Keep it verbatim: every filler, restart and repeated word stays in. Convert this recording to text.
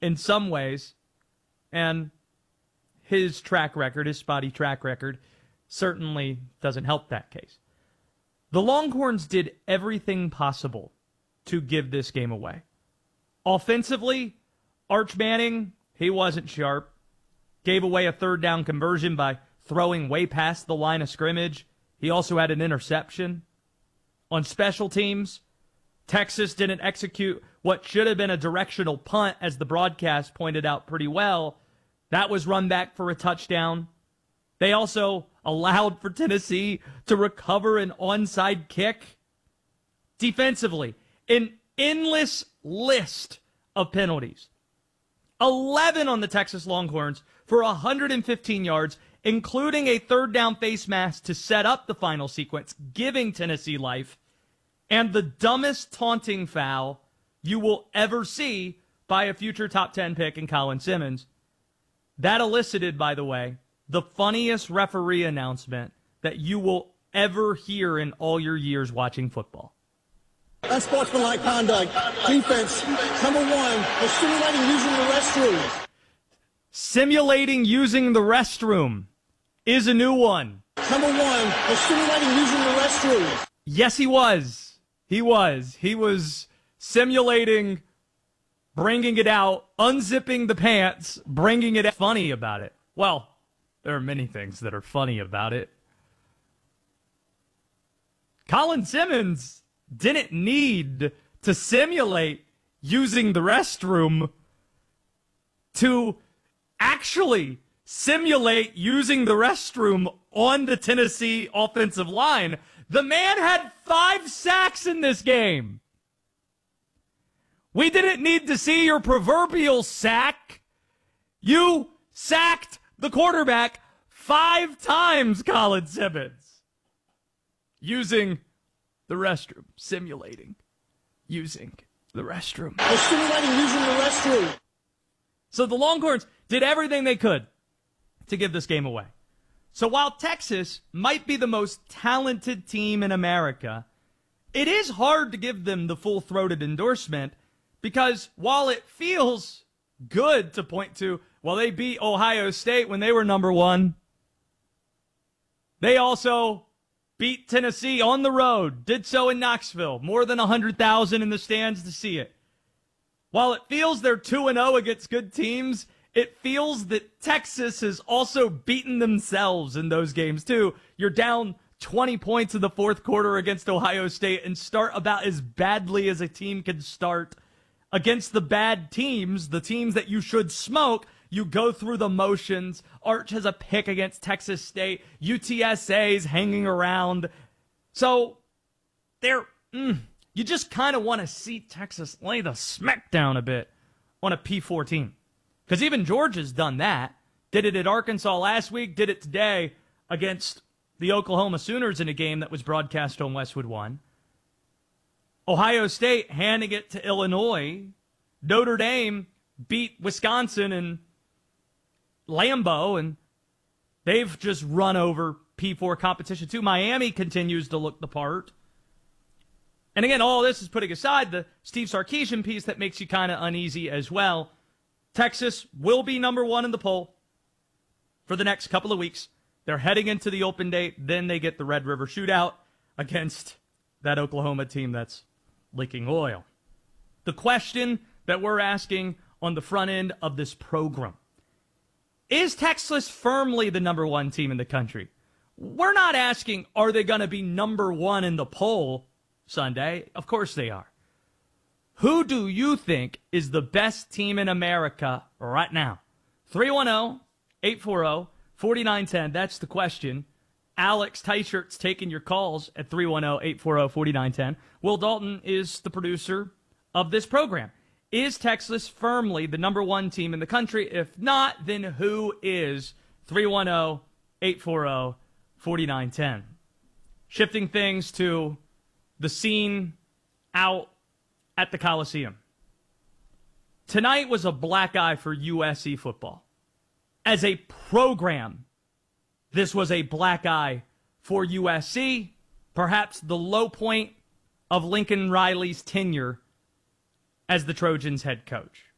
in some ways, and his track record, his spotty track record, certainly doesn't help that case. The Longhorns did everything possible to give this game away. Offensively, Arch Manning, he wasn't sharp. Gave away a third down conversion by throwing way past the line of scrimmage. He also had an interception. On special teams, Texas didn't execute what should have been a directional punt, as the broadcast pointed out pretty well. That was run back for a touchdown. They also allowed for Tennessee to recover an onside kick. Defensively, an endless list of penalties. eleven on the Texas Longhorns for one hundred fifteen yards, including a third down face mask to set up the final sequence, giving Tennessee life, and the dumbest taunting foul you will ever see by a future top ten pick in Colin Simmons. That elicited, by the way, the funniest referee announcement that you will ever hear in all your years watching football. Unsportsmanlike conduct. Defense, number one, was simulating using the restroom. Simulating using the restroom is a new one. Number one, was simulating using the restroom. Yes, he was. He was. He was simulating bringing it out, unzipping the pants, bringing it out. Funny about it. Well, there are many things that are funny about it. Colin Simmons didn't need to simulate using the restroom to actually simulate using the restroom on the Tennessee offensive line. The man had five sacks in this game. We didn't need to see your proverbial sack. You sacked the quarterback five times, Colin Simmons, using the restroom, simulating using the restroom. They're simulating using the restroom. So the Longhorns did everything they could to give this game away. So while Texas might be the most talented team in America, it is hard to give them the full-throated endorsement, because while it feels good to point to, well, they beat Ohio State when they were number one, they also beat Tennessee on the road, did so in Knoxville, more than one hundred thousand in the stands to see it. While it feels they're two and oh against good teams, it feels that Texas has also beaten themselves in those games too. You're down twenty points in the fourth quarter against Ohio State and start about as badly as a team can start against the bad teams, the teams that you should smoke. You go through the motions. Arch has a pick against Texas State. U T S A's hanging around. So they're, mm, you just kind of want to see Texas lay the smackdown a bit on a P four team. Because even Georgia's done that. Did it at Arkansas last week, did it today against the Oklahoma Sooners in a game that was broadcast on Westwood One. Ohio State handing it to Illinois. Notre Dame beat Wisconsin and Lambeau, and they've just run over P four competition too. Miami continues to look the part. And again, all this is putting aside the Steve Sarkisian piece that makes you kind of uneasy as well. Texas will be number one in the poll for the next couple of weeks. They're heading into the open date. Then they get the Red River Shootout against that Oklahoma team that's leaking oil. The question that we're asking on the front end of this program: is Texas firmly the number one team in the country? We're not asking, are they going to be number one in the poll Sunday? Of course they are. Who do you think is the best team in America right now? three one zero, eight four zero, four nine one zero. That's the question. Alex Teichert's taking your calls at three one zero, eight four zero, four nine one zero. Will Dalton is the producer of this program. Is Texas firmly the number one team in the country? If not, then who is? three one zero, eight four zero, four nine one zero. Shifting things to the scene out at the Coliseum. Tonight was a black eye for U S C football. As a program, this was a black eye for U S C, perhaps the low point of Lincoln Riley's tenure as the Trojans head coach.